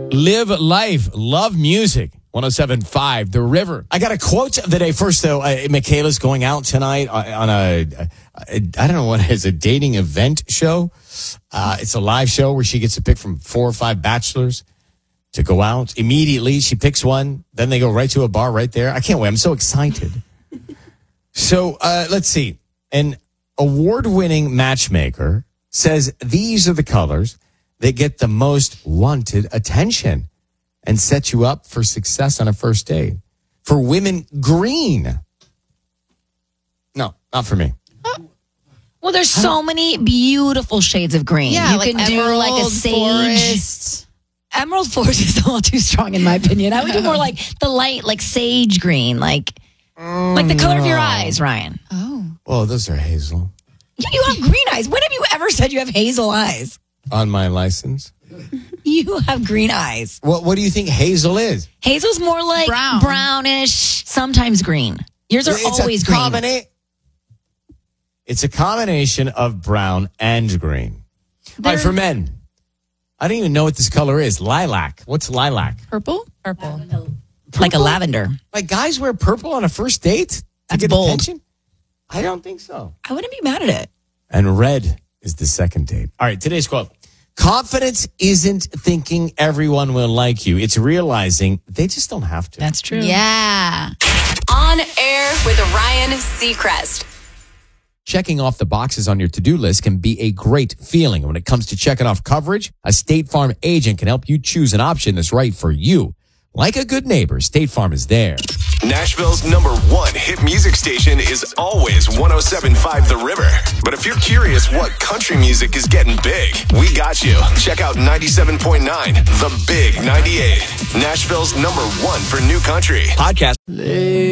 Live life. Love music. 107.5 The River. I got a quote of the day first, though. Michaela's going out tonight on I don't know what it is, a dating event show. It's a live show where she gets to pick from 4 or 5 bachelors to go out. Immediately, she picks one. Then they go right to a bar right there. I can't wait. I'm so excited. So let's see. An award-winning matchmaker says these are the colors that get the most wanted attention and set you up for success on a first date. For women, green. No, not for me. Well, there's so many beautiful shades of green. Yeah, you like can do like a emerald sage. forest. Emerald forest is a little too strong in my opinion. I would do more like the light, like sage green, like the color of your eyes, Ryan. Oh, those are hazel. You have green eyes. When have you ever said you have hazel eyes? On my license. You have green eyes. What do you think hazel is? Hazel's more like Brown. brownish, sometimes green. Yours are always green. It's a combination of brown and green. All right, for men, I don't even know what this color is. Lilac. What's lilac? Purple? Like a lavender. Like guys wear purple on a first date to That's get bold. attention? I don't think so. I wouldn't be mad at it. And red is the second date. All right, today's quote. Confidence isn't thinking everyone will like you. It's realizing they just don't have to. That's true. Yeah. On air with Ryan Seacrest. Checking off the boxes on your to-do list can be a great feeling. When it comes to checking off coverage, a State Farm agent can help you choose an option that's right for you. Like a good neighbor, State Farm is there. Nashville's #1 hit music station is always 107.5 The River. But if you're curious what country music is getting big, we got you. Check out 97.9 The Big 98. Nashville's #1 for new country. Podcast.